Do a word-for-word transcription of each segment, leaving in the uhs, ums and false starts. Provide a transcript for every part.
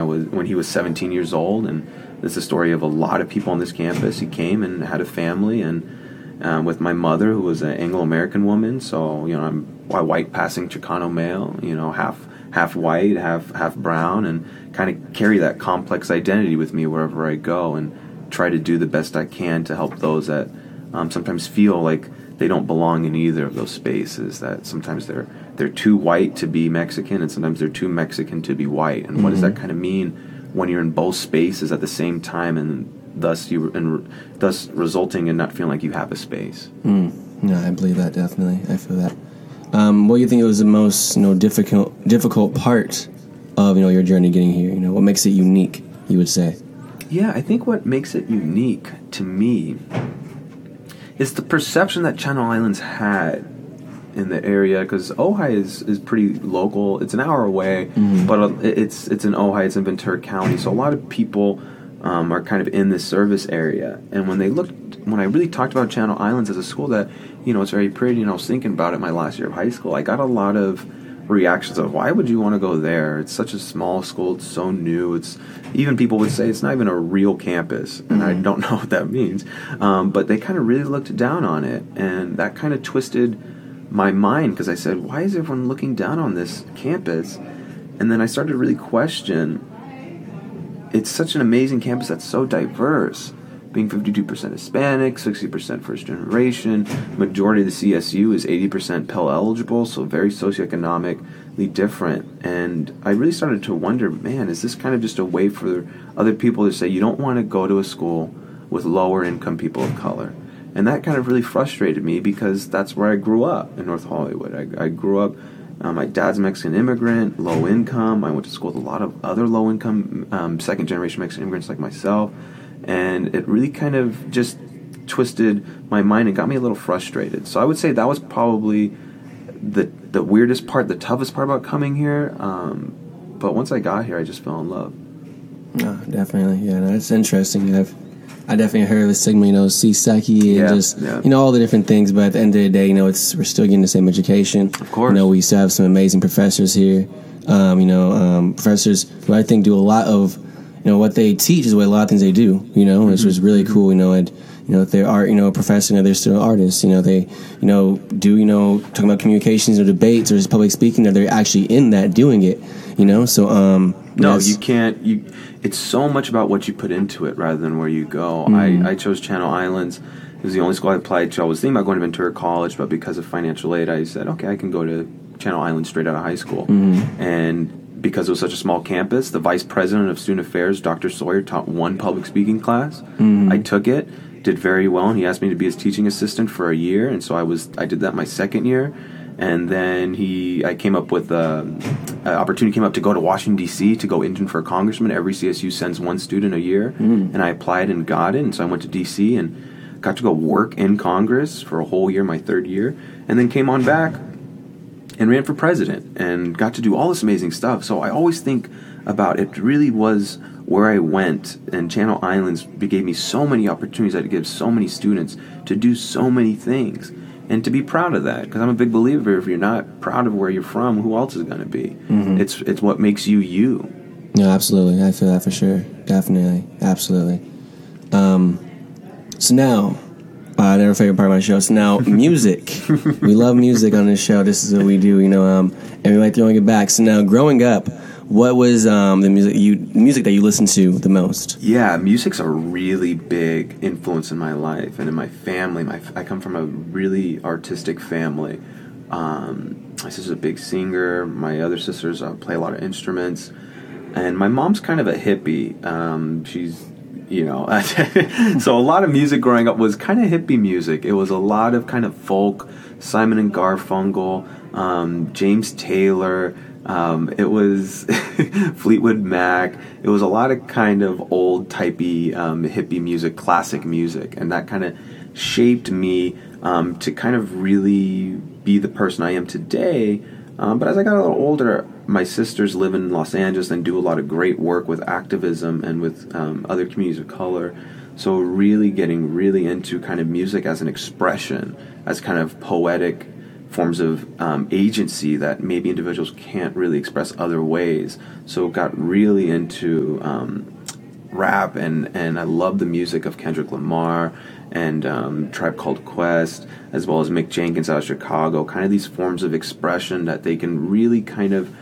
was when he was seventeen years old, and this is the story of a lot of people on this campus. He came and had a family, and um, with my mother, who was an Anglo-American woman, so you know I'm a white passing Chicano male, you know half half white, half half brown, and kind of carry that complex identity with me wherever I go, and try to do the best I can to help those that um, sometimes feel like they don't belong in either of those spaces, that sometimes they're they're too white to be Mexican, and sometimes they're too Mexican to be white. And mm-hmm. what does that kind of mean when you're in both spaces at the same time, and thus you and thus resulting in not feeling like you have a space? Mm. No, I believe that, definitely. I feel that. Um, what do you think was the most you know difficult difficult part of you know your journey getting here? You know, what makes it unique, you would say? Yeah, I think what makes it unique to me is the perception that Channel Islands had in the area, because Ojai is, is pretty local. It's an hour away, mm-hmm. but it's it's in Ojai, it's in Ventura County, so a lot of people um, are kind of in this service area. And when they looked, when I really talked about Channel Islands as a school that, you know, it's very pretty, and I was thinking about it my last year of high school, I got a lot of reactions of, why would you want to go there? It's such a small school, it's so new, it's even people would say it's not even a real campus, and mm-hmm. I don't know what that means, um, but they kind of really looked down on it, and that kind of twisted my mind, because I said, why is everyone looking down on this campus? And then I started to really question, it's such an amazing campus that's so diverse, being fifty-two percent Hispanic, sixty percent first generation. Majority of the C S U is eighty percent Pell eligible, so very socioeconomically different. And I really started to wonder, man, is this kind of just a way for other people to say, you don't want to go to a school with lower income people of color? And that kind of really frustrated me, because that's where I grew up, in North Hollywood. I, I grew up, uh, my dad's a Mexican immigrant, low income. I went to school with a lot of other low income, um, second generation Mexican immigrants like myself. And it really kind of just twisted my mind and got me a little frustrated. So I would say that was probably the the weirdest part, the toughest part about coming here. Um, but once I got here, I just fell in love. Oh, definitely. Yeah, that's interesting. I've, I definitely heard of the stigma, you know, C-Seki and yeah, just, yeah. you know, all the different things. But at the end of the day, you know, it's we're still getting the same education. Of course. You know, we still have some amazing professors here. Um, you know, um, professors who I think do a lot of, you know, what they teach is what a lot of things they do, you know, which mm-hmm. was really cool, you know, and, you know, if they are, you know, a professor, you know, they're still artists, you know, they, you know, do, you know, talking about communications or debates or just public speaking, that they're actually in that doing it, you know, so, um. No, yes. you can't, you, it's so much about what you put into it rather than where you go. Mm-hmm. I, I chose Channel Islands. It was the only school I applied to. I was thinking about going to Ventura College, but because of financial aid, I said, okay, I can go to Channel Islands straight out of high school. Mm-hmm. And because it was such a small campus, the vice president of student affairs, Doctor Sawyer, taught one public speaking class. Mm-hmm. I took it, did very well, and he asked me to be his teaching assistant for a year, and so I was I did that my second year. And then he, I came up with a, an opportunity came up to go to Washington, D C to go intern for a congressman. Every C S U sends one student a year, mm-hmm. and I applied and got it, and so I went to D C and got to go work in Congress for a whole year, my third year, and then came on back and ran for president and got to do all this amazing stuff. So I always think about it really was where I went, and Channel Islands gave me so many opportunities that it gives so many students to do so many things and to be proud of that, because I'm a big believer if you're not proud of where you're from, who else is going to be? Mm-hmm. It's it's what makes you you. No, absolutely. I feel that for sure. Definitely. Absolutely. Um, so now, Uh, another favorite part of my show. So now, music. We love music on this show. This is what we do, you know, um, and we like throwing it back. So now, growing up, what was um, the music you music that you listened to the most? Yeah, music's a really big influence in my life and in my family. My I come from a really artistic family. Um, my sister's a big singer. My other sisters uh, play a lot of instruments. And my mom's kind of a hippie. Um, she's You know, so a lot of music growing up was kind of hippie music. It was a lot of kind of folk, Simon and Garfunkel, um, James Taylor. Um, it was Fleetwood Mac. It was a lot of kind of old typey um, hippie music, classic music, and that kind of shaped me um, to kind of really be the person I am today. Um, but as I got a little older, my sisters live in Los Angeles and do a lot of great work with activism and with um, other communities of color. So really getting really into kind of music as an expression, as kind of poetic forms of um, agency that maybe individuals can't really express other ways. So got really into um, rap, and, and I love the music of Kendrick Lamar and um, Tribe Called Quest, as well as Mick Jenkins out of Chicago, kind of these forms of expression that they can really kind of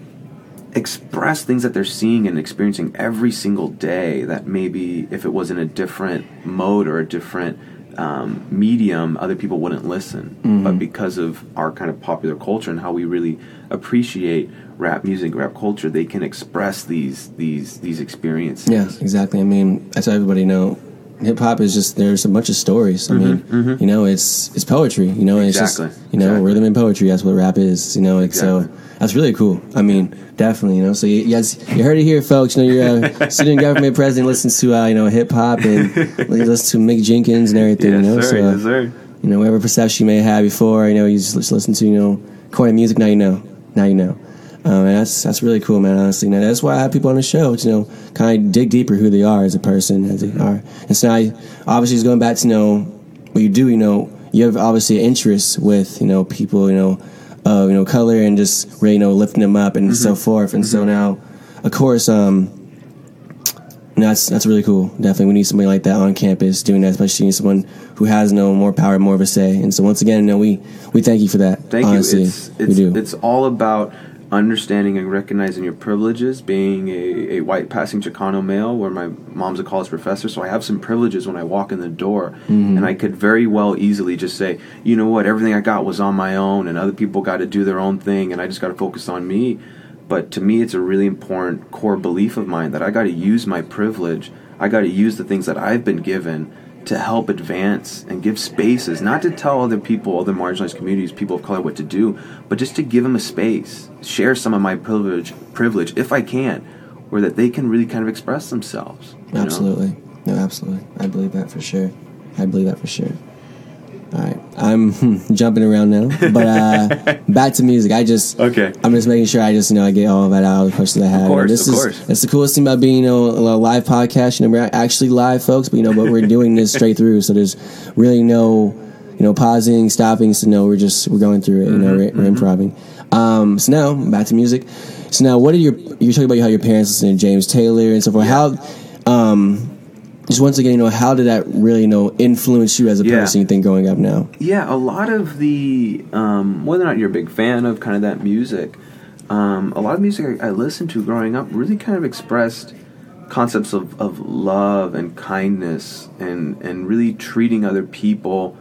express things that they're seeing and experiencing every single day that maybe if it was in a different mode or a different um, medium, other people wouldn't listen. Mm-hmm. But because of our kind of popular culture and how we really appreciate rap music, rap culture, they can express these these these experiences. Yeah, exactly. I mean, that's how everybody know. Hip hop is just, there's a bunch of stories. I mm-hmm, mean, mm-hmm. you know, it's it's poetry. You know, exactly. it's just, you know, exactly. rhythm and poetry. That's what rap is. You know, it's exactly. so that's really cool. I mean, definitely. You know, so you, you guys, you heard it here, folks. You know, your uh, student government president listens to uh, you know hip hop and listens to Mick Jenkins and everything. Yes, you know, sir, so uh, yes, sir. you know, whatever perception you may have before, you know, you just listen to you know Corey music. Now you know. Now you know. Um, and that's that's really cool, man. Honestly, now that's why I have people on the show to you know kind of dig deeper who they are as a person, as they are. And so I obviously just going back to you know what you do. You know, you have obviously an interest with you know people you know uh, you know color and just really you know lifting them up and mm-hmm. so forth. And mm-hmm. so now, of course, um, you know, that's that's really cool. Definitely, we need somebody like that on campus doing that, especially someone who has no more power, more of a say. And so once again, you know, we we thank you for that. Thank honestly, you. It's, it's, we do. It's all about understanding and recognizing your privileges, being a, a white passing Chicano male where my mom's a college professor, so I have some privileges when I walk in the door. Mm-hmm. And I could very well easily just say, you know what, everything I got was on my own and other people got to do their own thing and I just got to focus on me. But to me, it's a really important core belief of mine that I got to use my privilege, I got to use the things that I've been given to help advance and give spaces, not to tell other people, other marginalized communities, people of color what to do, but just to give them a space, share some of my privilege, privilege if I can, where that they can really kind of express themselves. Absolutely. Know? No, absolutely. I believe that for sure. I believe that for sure. All right, I'm jumping around now, but uh, back to music. I just, okay. I'm just making sure I just, you know, I get all of that out of the questions I have. Of course, this of is, course. That's the coolest thing about being, you know, a live podcast. You know, we're not actually live, folks, but you know, but we're doing this straight through, so there's really no, you know, pausing, stopping. So no, we're just we're going through it. You know, mm-hmm, we're, we're mm-hmm. improvising. Um, so now back to music. So now, what are your? You're talking about how your parents listen to James Taylor and so forth. Yeah. How? Um, Just once again, you know, how did that really, you know, influence you as a yeah. person, you think, growing up now? Yeah, a lot of the, um, whether or not you're a big fan of kind of that music, um, a lot of music I, I listened to growing up really kind of expressed concepts of, of love and kindness and, and really treating other people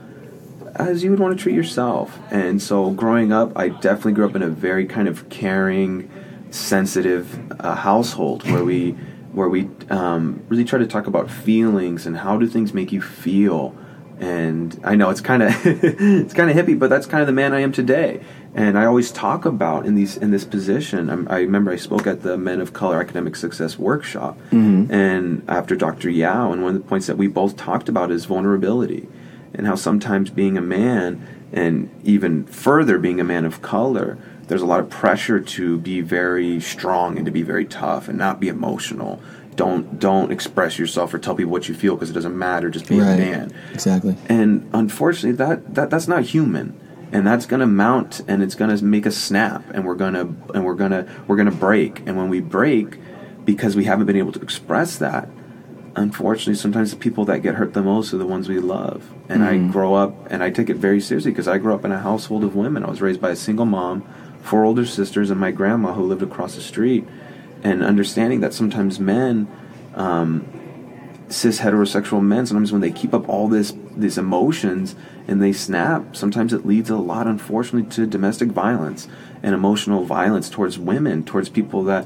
as you would want to treat yourself. And so growing up, I definitely grew up in a very kind of caring, sensitive uh, household where we... where we um, really try to talk about feelings and how do things make you feel. And I know it's kind of it's kind of hippie, but that's kind of the man I am today. And I always talk about in these in this position. I'm, I remember I spoke at the Men of Color Academic Success workshop, mm-hmm. and after Doctor Yao, and one of the points that we both talked about is vulnerability, and how sometimes being a man, and even further being a man of color, there's a lot of pressure to be very strong and to be very tough and not be emotional. Don't don't express yourself or tell people what you feel because it doesn't matter. Just be right. a man. Exactly. And unfortunately, that, that that's not human, and that's gonna mount and it's gonna make us snap, and we're gonna and we're gonna we're gonna break. And when we break, because we haven't been able to express that, unfortunately, sometimes the people that get hurt the most are the ones we love. And mm-hmm. I grow up, and I take it very seriously because I grew up in a household of women. I was raised by a single mom, four older sisters, and my grandma who lived across the street. And understanding that sometimes men, um, cis heterosexual men, sometimes when they keep up all this these emotions and they snap, sometimes it leads a lot, unfortunately, to domestic violence and emotional violence towards women, towards people that,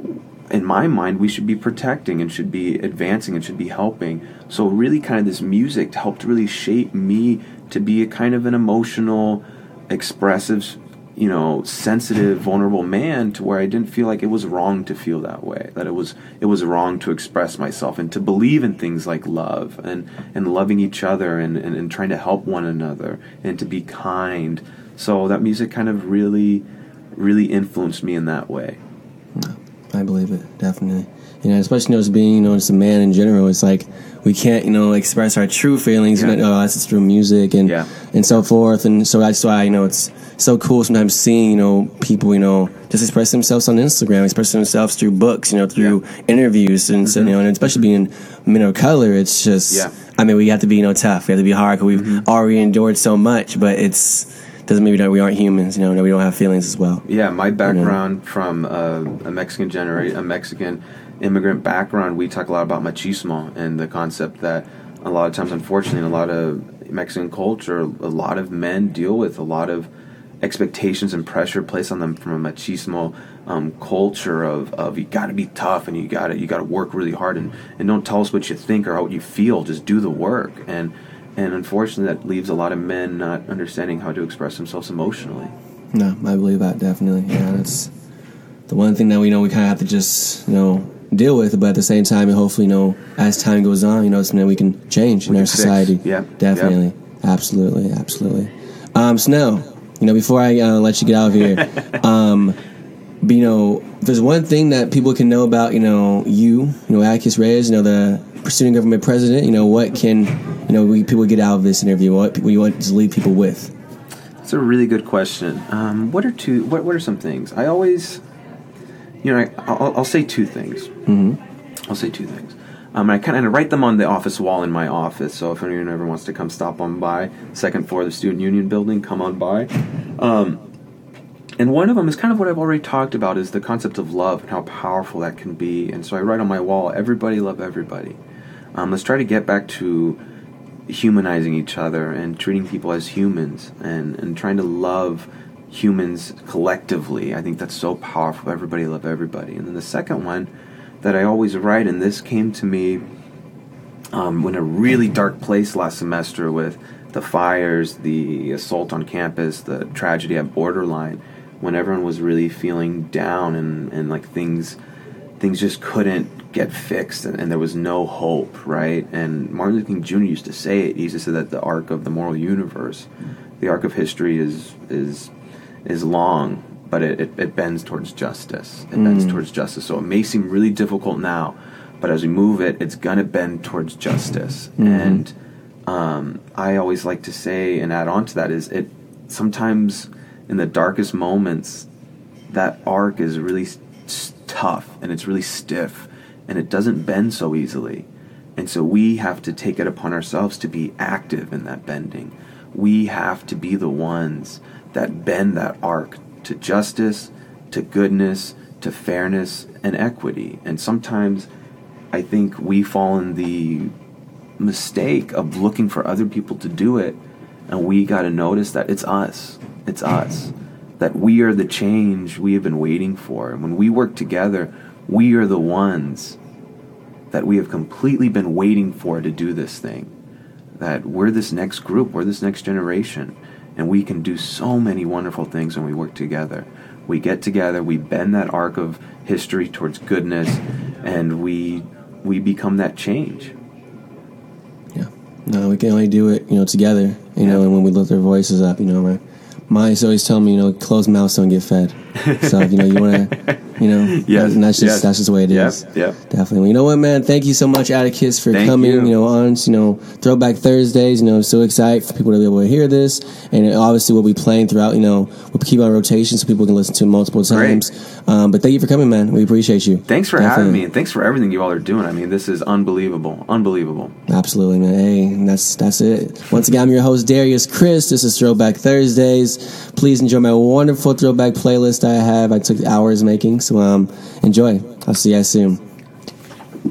in my mind, we should be protecting and should be advancing and should be helping. So really kind of this music helped really shape me to be a kind of an emotional, expressive, you know, sensitive, vulnerable man, to where I didn't feel like it was wrong to feel that way, that it was it was wrong to express myself and to believe in things like love and, and loving each other and, and, and trying to help one another and to be kind. So that music kind of really, really influenced me in that way. I believe it, definitely. You know, especially, you know, as being, you know, just a man in general, it's like we can't, you know, express our true feelings. Yeah. You know, oh, that's just through music and Yeah. and so forth. And so that's why, you know, it's so cool sometimes seeing, you know, people, you know, just express themselves on Instagram, express themselves through books, you know, through Yeah. interviews, and so, you know, and especially being men of color, it's just, Yeah. I mean, we have to be, you know, tough. We have to be hard because we've Mm-hmm. already endured so much, but it's doesn't mean that we aren't humans. You know, that we don't have feelings as well. Yeah, my background from uh, a Mexican generation, a Mexican immigrant background, we talk a lot about machismo and the concept that a lot of times, unfortunately, in a lot of Mexican culture, a lot of men deal with a lot of expectations and pressure placed on them from a machismo um, culture of, of you got to be tough and you got to you got to work really hard and, and don't tell us what you think or what you feel, just do the work. And and unfortunately, that leaves a lot of men not understanding how to express themselves emotionally. No, I believe that definitely. Yeah, that's the one thing that we know we kind of have to just, you know, deal with, but at the same time, and hopefully, you know, as time goes on, you know, it's something that we can change We in our can fix. society. Yeah, Definitely. Absolutely. Absolutely. Um, so now, you know, before I uh, let you get out of here, um, but, you know, if there's one thing that people can know about, you know, you, you know, Atticus Reyes, you know, the student government president, you know, what can, you know, we, people get out of this interview? What people you want to leave people with? That's a really good question. Um, what are two? What What are some things? I always, you know, I, I'll, I'll say two things. Mm-hmm. I'll say two things. Um, I kind of write them on the office wall in my office. So if anyone ever wants to come stop on by, second floor of the Student Union building, come on by. Um, and one of them is kind of what I've already talked about, is the concept of love and how powerful that can be. And so I write on my wall, everybody love everybody. Um, let's try to get back to humanizing each other and treating people as humans and, and trying to love humans collectively. I think that's so powerful. Everybody love everybody. And then the second one that I always write, and this came to me um, in a really dark place last semester with the fires, the assault on campus, the tragedy at Borderline, when everyone was really feeling down and, and like things things just couldn't get fixed and, and there was no hope, right? And Martin Luther King Junior used to say it. He used to say that the arc of the moral universe, the arc of history is is is long, but it, it, it bends towards justice. It mm. bends towards justice. So it may seem really difficult now, but as we move it, it's going to bend towards justice. Mm-hmm. And um, I always like to say and add on to that is it sometimes in the darkest moments, that arc is really s- tough and it's really stiff and it doesn't bend so easily. And so we have to take it upon ourselves to be active in that bending. We have to be the ones that bend that arc to justice, to goodness, to fairness, and equity. And sometimes I think we fall in the mistake of looking for other people to do it, and we got to notice that it's us. It's us. That we are the change we have been waiting for. And when we work together, we are the ones that we have completely been waiting for to do this thing. That we're this next group, we're this next generation, and we can do so many wonderful things when we work together. We get together, we bend that arc of history towards goodness, and we we become that change. Yeah. No, we can only do it, you know, together, you yeah. know, and when we lift our voices up, you know, my mice always tell me, you know, closed mouths don't get fed. So, you know, you want to, you know, yes. and that's just yes. that's just the way it is. Yep. Yep. Definitely. You know what, man? Thank you so much, Atticus, for Thank coming, you. you know, on, you know, Throwback Thursdays. You know, so excited for people to be able to hear this. And obviously we'll be playing throughout, you know, we'll keep on rotation so people can listen to it multiple times. Um, but thank you for coming, man. We appreciate you. Thanks for Definitely. having me, and thanks for everything you all are doing. I mean, this is unbelievable. Unbelievable. Absolutely, man. Hey, that's that's it. Once again, I'm your host, Darius Chris. This is Throwback Thursdays. Please enjoy my wonderful throwback playlist I have. I took hours making, so um, enjoy. I'll see you guys soon.